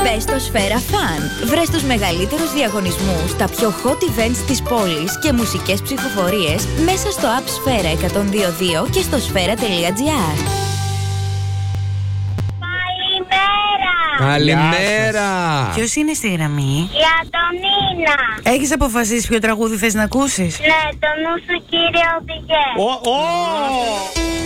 Μπες στο Σφαίρα Fun. Βρες τους μεγαλύτερους διαγωνισμούς, τα πιο hot events της πόλης και μουσικές ψηφοφορίες μέσα στο app Σφαίρα 102.2 και στο σφαίρα.gr. Καλημέρα! Ποιος είναι στη γραμμή? Η Αντωνίνα. Έχεις αποφασίσει ποιο τραγούδι θες να ακούσεις? Ναι, το νου σου κύριε οδηγέ.